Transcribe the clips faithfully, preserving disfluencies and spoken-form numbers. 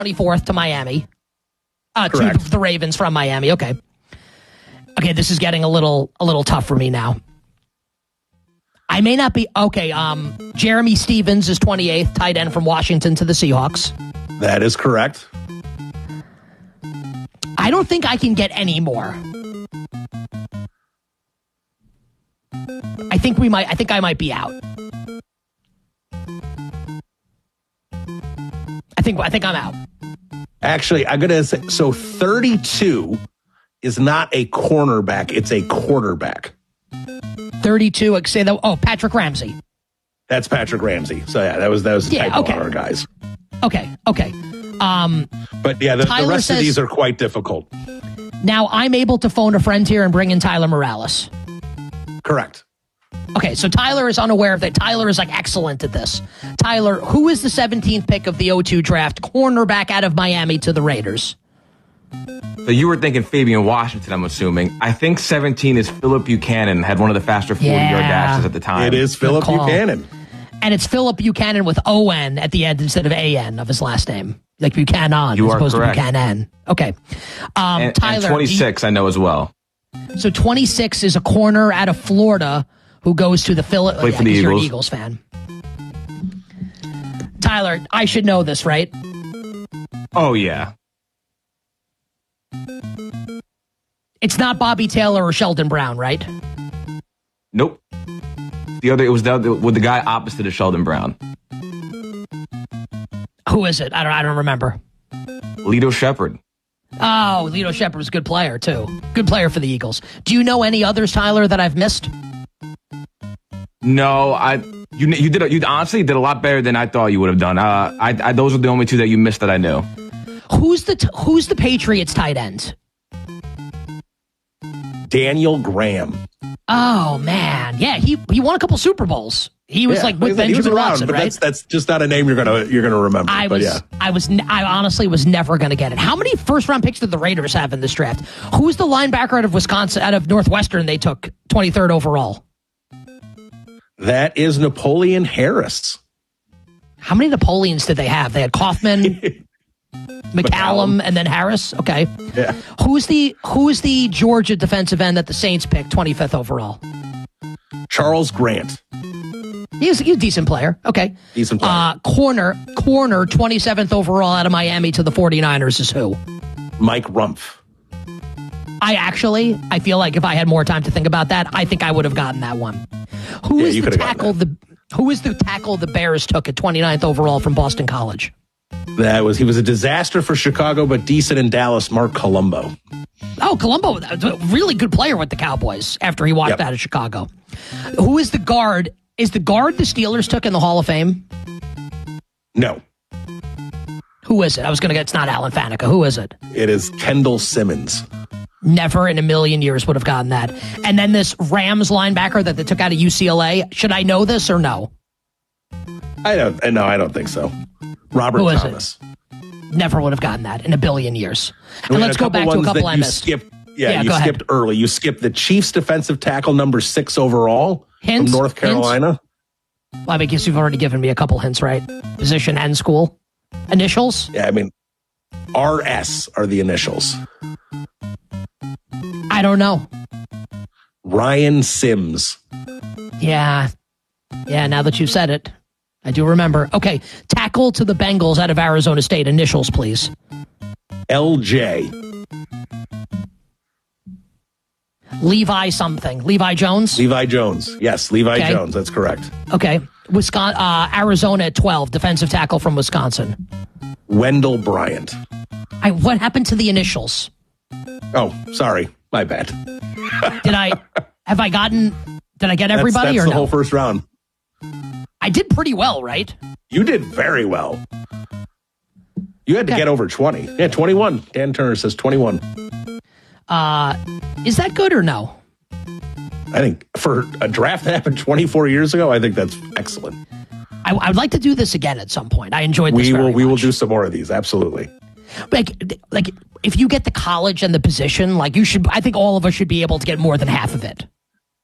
twenty-fourth to Miami. Uh, to the Ravens from Miami. Okay. Okay, this is getting a little a little tough for me now. I may not be okay. Um, Jeremy Stevens is twenty-eighth, tight end from Washington to the Seahawks. That is correct. I don't think I can get any more. I think we might. I think I might be out. I think. I think I'm out. Actually, I'm gonna say so. thirty-two is not a cornerback; it's a quarterback. thirty-two. Like say that. Oh, Patrick Ramsey. That's Patrick Ramsey. So yeah, that was that was the yeah, type okay. of our guys. Okay. Okay. Um, but yeah, the, the rest says, of these are quite difficult. Now I'm able to phone a friend here and bring in Tyler Morales. Correct. Okay, so Tyler is unaware of that. Tyler is like excellent at this. Tyler, who is the seventeenth pick of the oh two draft, cornerback out of Miami to the Raiders? So you were thinking Fabian Washington, I'm assuming. I think seventeen is Phillip Buchanan, had one of the faster forty-yard yeah. dashes at the time. It is Phillip Buchanan. And it's Phillip Buchanan with O N at the end instead of A N of his last name. Like Buchanan you as are opposed correct. to Buchanan. Okay. Um, and, Tyler. and twenty-six, you, I know as well. So twenty-six is a corner out of Florida who goes to the Philly. Play yeah, for the Eagles. You're an Eagles fan. Tyler, I should know this, right? Oh, yeah. It's not Bobby Taylor or Sheldon Brown, right? Nope. The other, it was the, with the guy opposite of Sheldon Brown. Who is it? I don't. I don't remember. Lito Shepherd. Oh, Lito Shepherd was a good player too. Good player for the Eagles. Do you know any others, Tyler, that I've missed? No, I. You you did you honestly did a lot better than I thought you would have done. Uh, I, I those are the only two that you missed that I knew. Who's the t- Who's the Patriots tight end? Daniel Graham. Oh man, yeah, he he won a couple Super Bowls. He was yeah, like with like Benjamin around, Watson, but right? That's, that's just not a name you're gonna you're gonna remember. I but was yeah. I was I honestly was never gonna get it. How many first round picks did the Raiders have in this draft? Who's the linebacker out of Wisconsin, out of Northwestern? They took twenty-third overall. That is Napoleon Harris. How many Napoleons did they have? They had Kaufman, McCallum, McCallum, and then Harris. Okay. Yeah. Who's the Who's the Georgia defensive end that the Saints picked twenty-fifth overall? Charles Grant. He's, he's a decent player. Okay. Decent player. Uh, corner, corner, twenty-seventh overall out of Miami to the 49ers is who? Mike Rumpf. I actually, I feel like if I had more time to think about that, I think I would have gotten that one. Who yeah, is you the tackle the Who is the tackle the Bears took at twenty-ninth overall from Boston College? That was he was a disaster for Chicago, but decent in Dallas. Mark Colombo. Oh, Colombo, a really good player with the Cowboys after he walked yep. out of Chicago. Who is the guard? Is the guard the Steelers took in the Hall of Fame? No. Who is it? I was going to get, it's not Alan Faneca. Who is it? It is Kendall Simmons. Never in a million years would have gotten that. And then this Rams linebacker that they took out of U C L A. Should I know this or no? I don't. No, I don't think so. Robert Who is Thomas. It? Never would have gotten that in a billion years. And, and let's go back to a couple I missed. Skipped, yeah, yeah, you skipped ahead. early. You skipped the Chiefs defensive tackle number six overall Hints? from North Carolina. Hints? Well, I guess you've already given me a couple hints, right? Position and school. Initials? Yeah, I mean, R S are the initials. I don't know. Ryan Sims. Yeah. Yeah, now that you've said it, I do remember. Okay, tackle to the Bengals out of Arizona State. Initials, please. L J. Levi something. Levi Jones? Levi Jones. Yes, Levi okay. Jones. That's correct. Okay. Wisconsin, uh, Arizona at twelve. Defensive tackle from Wisconsin. Wendell Bryant. I, what happened to the initials? Oh, sorry. My bad. Did I, have I gotten, did I get everybody that's, that's or the no? whole first round. I did pretty well, right? You did very well. You had to okay. get over twenty. Yeah, twenty-one. Dan Turner says twenty-one. Uh, is that good or no? I think for a draft that happened twenty-four years ago, I think that's excellent. I, I would like to do this again at some point. I enjoyed this we very will. We much. will do some more of these. Absolutely. Like, like if you get the college and the position, like you should. I think all of us should be able to get more than half of it.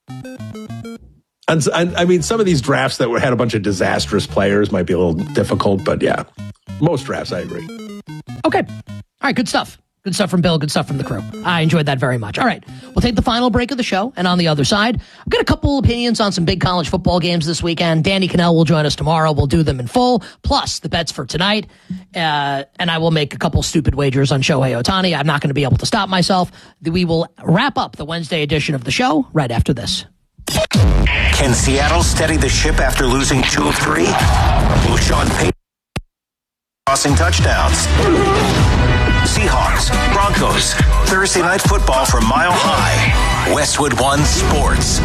And, and I mean, some of these drafts that were, had a bunch of disastrous players might be a little difficult, but yeah, most drafts, I agree. Okay. All right, good stuff. Good stuff from Bill, good stuff from the crew. I enjoyed that very much. All right, we'll take the final break of the show, and on the other side, I've got a couple opinions on some big college football games this weekend. Danny Cannell will join us tomorrow. We'll do them in full, plus the bets for tonight, uh, and I will make a couple stupid wagers on Shohei Ohtani. I'm not going to be able to stop myself. We will wrap up the Wednesday edition of the show right after this. Can Seattle steady the ship after losing two of three? Will Sean Payton crossing touchdowns? Seahawks, Broncos, Thursday Night Football from Mile High. Westwood One Sports.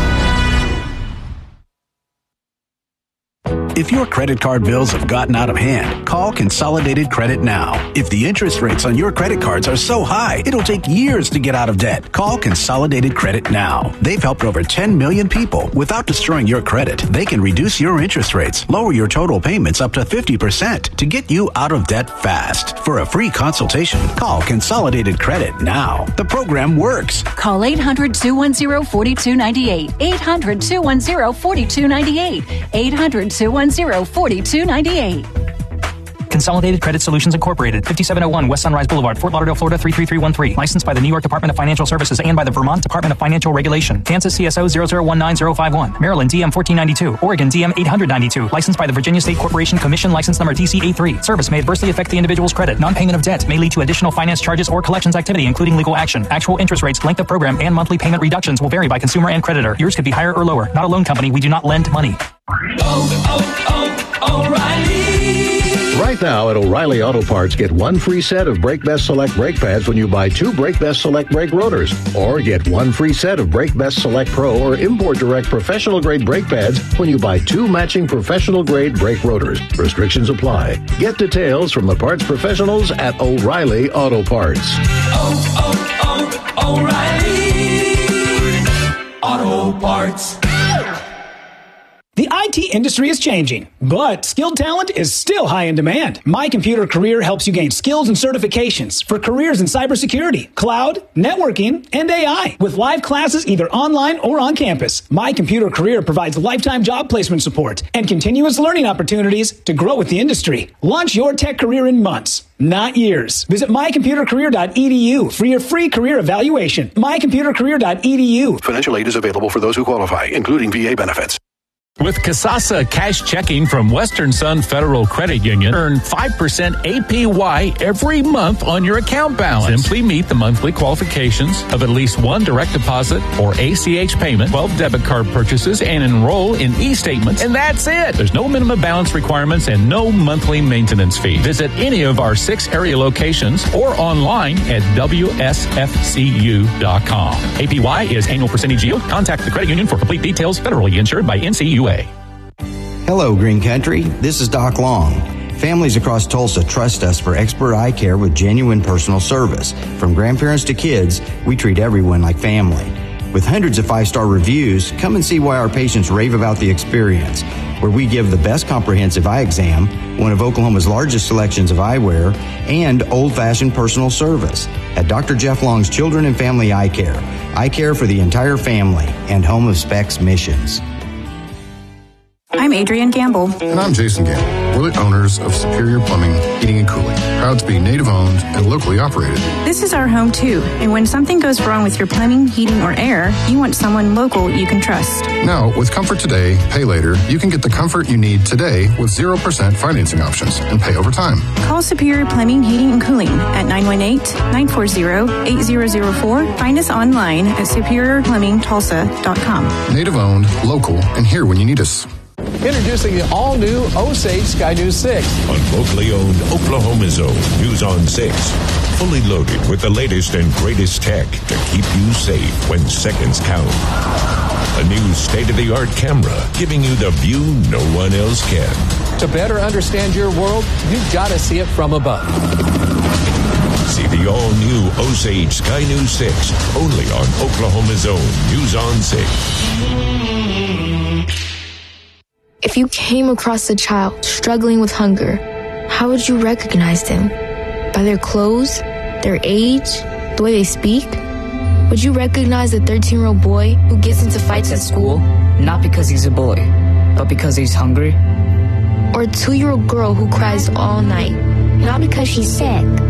If your credit card bills have gotten out of hand, call Consolidated Credit now. If the interest rates on your credit cards are so high, it'll take years to get out of debt. Call Consolidated Credit now. They've helped over ten million people without destroying your credit. They can reduce your interest rates, lower your total payments up to fifty percent to get you out of debt fast. For a free consultation, call Consolidated Credit now. The program works. Call eight hundred, two one zero, four two nine eight. eight hundred, two one zero, four two nine eight. eight hundred, two one zero, four two nine eight. Consolidated Credit Solutions Incorporated, fifty-seven oh one West Sunrise Boulevard, Fort Lauderdale, Florida three three three one three. Licensed by the New York Department of Financial Services and by the Vermont Department of Financial Regulation. Kansas C S O zero zero one nine zero five one. Maryland D M fourteen ninety-two. Oregon D M eight ninety-two. Licensed by the Virginia State Corporation Commission. License number T C A three. Service may adversely affect the individual's credit. Non-payment of debt may lead to additional finance charges or collections activity, including legal action. Actual interest rates, length of program, and monthly payment reductions will vary by consumer and creditor. Yours could be higher or lower. Not a loan company. We do not lend money. Oh, oh, oh, O'Reilly. Right now at O'Reilly Auto Parts, get one free set of Brake Best Select brake pads when you buy two Brake Best Select brake rotors. Or get one free set of Brake Best Select Pro or Import Direct professional grade brake pads when you buy two matching professional grade brake rotors. Restrictions apply. Get details from the parts professionals at O'Reilly Auto Parts. Oh, oh, oh, O'Reilly Auto Parts. The I T industry is changing, but skilled talent is still high in demand. My Computer Career helps you gain skills and certifications for careers in cybersecurity, cloud, networking, and A I. With live classes either online or on campus, My Computer Career provides lifetime job placement support and continuous learning opportunities to grow with the industry. Launch your tech career in months, not years. Visit my computer career dot e d u for your free career evaluation. my computer career dot e d u. Financial aid is available for those who qualify, including V A benefits. With Kasasa Cash Checking from Western Sun Federal Credit Union, earn five percent A P Y every month on your account balance. Simply meet the monthly qualifications of at least one direct deposit or A C H payment, twelve debit card purchases, and enroll in e-statements. And that's it. There's no minimum balance requirements and no monthly maintenance fee. Visit any of our six area locations or online at w s f c u dot com. A P Y is annual percentage yield. Contact the credit union for complete details. Federally insured by N C U A. Hello, Green Country. This is Doc Long. Families across Tulsa trust us for expert eye care with genuine personal service. From grandparents to kids, we treat everyone like family. With hundreds of five-star reviews, come and see why our patients rave about the experience, where we give the best comprehensive eye exam, one of Oklahoma's largest selections of eyewear, and old-fashioned personal service. At Doctor Jeff Long's Children and Family Eye Care. Eye care for the entire family and home of Specs Missions. I'm Adrienne Gamble. And I'm Jason Gamble. We're the owners of Superior Plumbing, Heating and Cooling. Proud to be native-owned and locally operated. This is our home, too. And when something goes wrong with your plumbing, heating, or air, you want someone local you can trust. Now, with Comfort Today, Pay Later, you can get the comfort you need today with zero percent financing options and pay over time. Call Superior Plumbing, Heating, and Cooling at nine one eight, nine four zero, eight zero zero four. Find us online at superior plumbing tulsa dot com. Native-owned, local, and here when you need us. Introducing the all-new Osage Sky News six. On locally owned Oklahoma's Own News on six. Fully loaded with the latest and greatest tech to keep you safe when seconds count. A new state-of-the-art camera giving you the view no one else can. To better understand your world, you've got to see it from above. See the all-new Osage Sky News six. Only on Oklahoma's Own News on six. If you came across a child struggling with hunger, how would you recognize them? By their clothes, their age, the way they speak? Would you recognize a thirteen-year-old boy who gets into fights at school? Not because he's a boy, but because he's hungry? Or a two-year-old girl who cries all night? Not because she's sick,